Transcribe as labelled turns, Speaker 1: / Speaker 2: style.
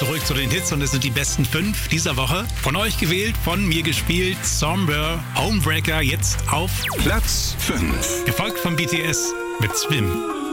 Speaker 1: zurück zu den Hits und es sind die besten 5 dieser Woche. Von euch gewählt, von mir gespielt, Somber, Homebreaker, jetzt auf
Speaker 2: Platz 5.
Speaker 1: gefolgt von BTS mit Swim.